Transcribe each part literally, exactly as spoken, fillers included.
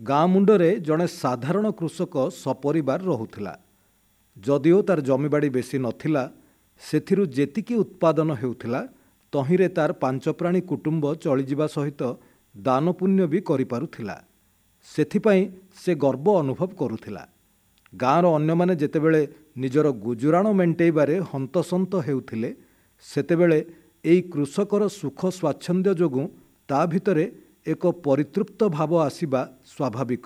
ଗାଁ ମୁଣ୍ଡରେ ଜଣେ ସାଧାରଣ କୃଷକ ସପରିବାର ରହୁଥିଲା। ଯଦିଓ ତାର ଜମିବାଡ଼ି ବେଶୀ ନଥିଲା, ସେଥିରୁ ଯେତିକି ଉତ୍ପାଦନ ହେଉଥିଲା ତହିଁରେ ତାର ପାଞ୍ଚପ୍ରାଣୀ କୁଟୁମ୍ବ ଚଳିଯିବା ସହିତ ଦାନ ପୁଣ୍ୟ ବି କରିପାରୁଥିଲା। ସେଥିପାଇଁ ସେ ଗର୍ବ ଅନୁଭବ କରୁଥିଲା। ଗାଁର ଅନ୍ୟମାନେ ଯେତେବେଳେ ନିଜର ଗୁଜୁରାଣ ମେଣ୍ଟେଇବାରେ ହନ୍ତସନ୍ତ ହେଉଥିଲେ, ସେତେବେଳେ ଏଇ କୃଷକର ସୁଖ ସ୍ୱାଚ୍ଛନ୍ଦ୍ୟ ଯୋଗୁଁ ତା ଭିତରେ ଏକ ପରିତୃପ୍ତ ଭାବ ଆସିବା ସ୍ୱାଭାବିକ।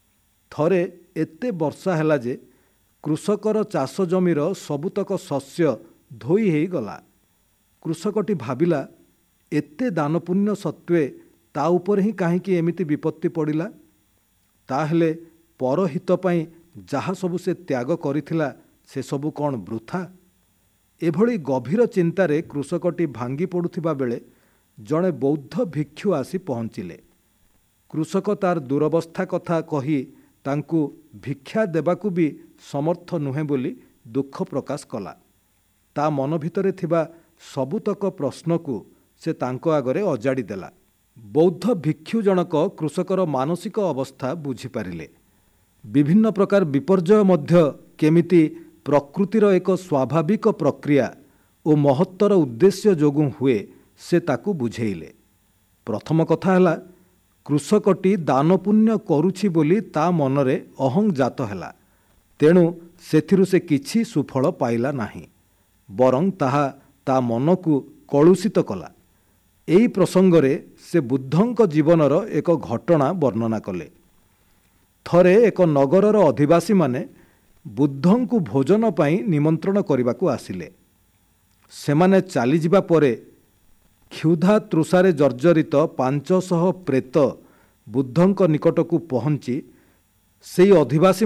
ଥରେ ଏତେ ବର୍ଷା ହେଲା ଯେ କୃଷକର ଚାଷ ଜମିର ସବୁତକ ଶସ୍ୟ ଧୋଇ ହେଇଗଲା। କୃଷକଟି ଭାବିଲା, ଏତେ ଦାନପୁଣ୍ୟ ସତ୍ତ୍ୱେ ତା ଉପରେ ହିଁ କାହିଁକି ଏମିତି ବିପତ୍ତି ପଡ଼ିଲା? ତାହେଲେ ପରହିତ ପାଇଁ ଯାହା ସବୁ ସେ ତ୍ୟାଗ କରିଥିଲା, ସେସବୁ କ'ଣ ବୃଥା? ଏଭଳି ଗଭୀର ଚିନ୍ତାରେ କୃଷକଟି ଭାଙ୍ଗି ପଡ଼ୁଥିବା ବେଳେ ଜଣେ ବୌଦ୍ଧ ଭିକ୍ଷୁ ଆସି ପହଞ୍ଚିଲେ। କୃଷକ ତାର ଦୁରବସ୍ଥା କଥା କହି ତାଙ୍କୁ ଭିକ୍ଷା ଦେବାକୁ ବି ସମର୍ଥ ନୁହେଁ ବୋଲି ଦୁଃଖ ପ୍ରକାଶ କଲା। ତା ମନ ଭିତରେ ଥିବା ସବୁତକ ପ୍ରଶ୍ନକୁ ସେ ତାଙ୍କ ଆଗରେ ଅଜାଡ଼ି ଦେଲା। ବୌଦ୍ଧ ଭିକ୍ଷୁ ଜଣକ କୃଷକର ମାନସିକ ଅବସ୍ଥା ବୁଝିପାରିଲେ। ବିଭିନ୍ନ ପ୍ରକାର ବିପର୍ଯ୍ୟୟ ମଧ୍ୟ କେମିତି ପ୍ରକୃତିର ଏକ ସ୍ୱାଭାବିକ ପ୍ରକ୍ରିୟା ଓ ମହତ୍ତର ଉଦ୍ଦେଶ୍ୟ ଯୋଗୁଁ ହୁଏ, ସେ ତାକୁ ବୁଝେଇଲେ। ପ୍ରଥମ କଥା ହେଲା, କୃଷକଟି ଦାନ ପୁଣ୍ୟ କରୁଛି ବୋଲି ତା ମନରେ ଅହଂ ଜାତ ହେଲା। ତେଣୁ ସେଥିରୁ ସେ କିଛି ସୁଫଳ ପାଇଲା ନାହିଁ, ବରଂ ତାହା ତା ମନକୁ କଳୁଷିତ କଲା। ଏହି ପ୍ରସଙ୍ଗରେ ସେ ବୁଦ୍ଧଙ୍କ ଜୀବନର ଏକ ଘଟଣା ବର୍ଣ୍ଣନା କଲେ। ଥରେ ଏକ ନଗରର ଅଧିବାସୀମାନେ ବୁଦ୍ଧଙ୍କୁ ଭୋଜନ ପାଇଁ ନିମନ୍ତ୍ରଣ କରିବାକୁ ଆସିଲେ। ସେମାନେ ଚାଲିଯିବା ପରେ କ୍ଷୁଧା ତୃଷାରେ ଜର୍ଜରିତ ପାଞ୍ଚଶହ ପ୍ରେତ ବୁଦ୍ଧଙ୍କ ନିକଟକୁ ପହଞ୍ଚି ସେହି ଅଧିବାସୀ